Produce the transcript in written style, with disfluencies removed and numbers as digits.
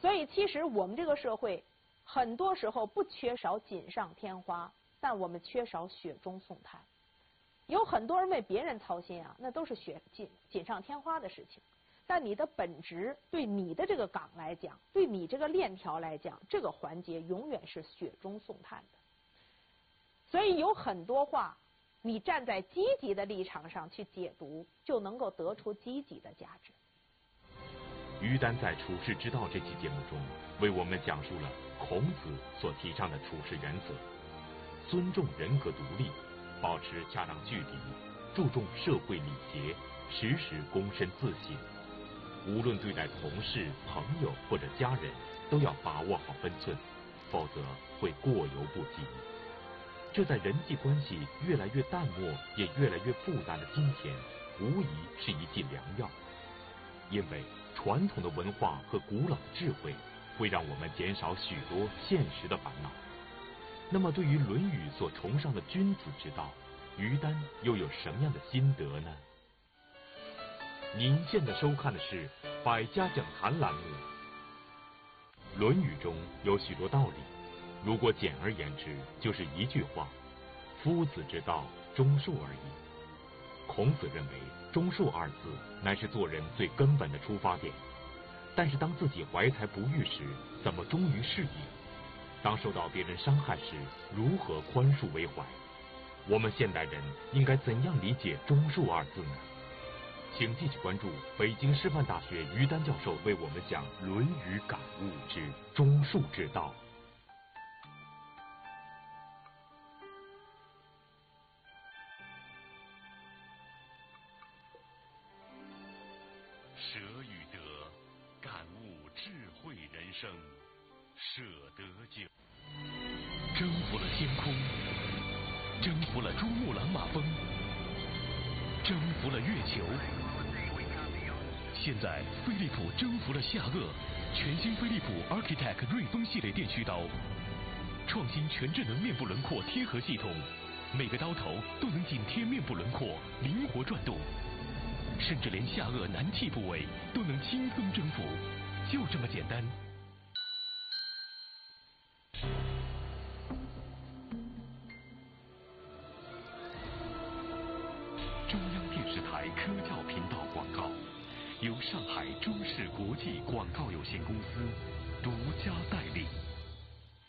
所以其实我们这个社会很多时候不缺少锦上添花，但我们缺少雪中送炭。有很多人为别人操心啊，那都是锦上添花的事情。但你的本职对你的这个岗来讲，对你这个链条来讲，这个环节永远是雪中送炭的。所以有很多话，你站在积极的立场上去解读，就能够得出积极的价值。 于丹在《处世之道》这期节目中，为我们讲述了孔子所提倡的处事原则：尊重人格独立，保持恰当距离，注重社会礼节，时时躬身自省。无论对待同事、朋友或者家人，都要把握好分寸，否则会过犹不及。这在人际关系越来越淡漠也越来越复杂的今天，无疑是一剂良药。因为传统的文化和古老的智慧会让我们减少许多现实的烦恼。那么对于《论语》所崇尚的君子之道，于丹又有什么样的心得呢？您现在收看的是百家讲坛栏目。《论语》中有许多道理，如果简而言之，就是一句话：夫子之道，忠恕而已。孔子认为忠恕二字乃是做人最根本的出发点，但是当自己怀才不遇时，怎么忠于事业？当受到别人伤害时，如何宽恕为怀？我们现代人应该怎样理解忠恕二字呢？请继续关注北京师范大学于丹教授为我们讲《论语感悟之忠恕之道》。 舍与得，感悟智慧人生。舍得酒，征服了天空，征服了珠穆朗玛峰，征服了月球。现在飞利浦征服了下颚，全新飞利浦 Architect 锐风系列电须刀，创新全智能面部轮廓贴合系统，每个刀头都能紧贴面部轮廓，灵活转动，甚至连下颚难剔部位都能轻松征服，就这么简单。中央电视台科教频道广告由上海中视国际广告有限公司独家代理。